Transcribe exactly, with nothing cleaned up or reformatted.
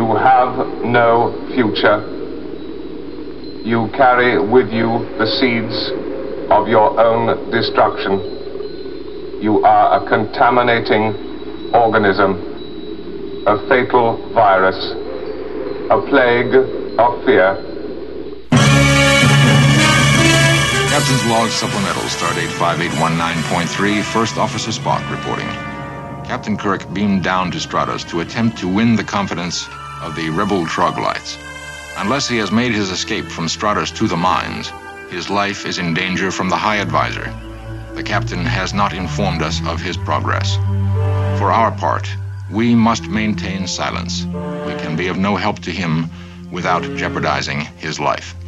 You have no future. You carry with you the seeds of your own destruction. You are a contaminating organism, a fatal virus, a plague of fear. Captain's Log Supplemental, Stardate five eight one nine point three, First Officer Spock reporting. Captain Kirk beamed down to Stratos to attempt to win the confidence of the rebel troglodytes. Unless he has made his escape from Stratos to the mines, his life is in danger from the High Advisor. The captain has not informed us of his progress. For our part, we must maintain silence. We can be of no help to him without jeopardizing his life.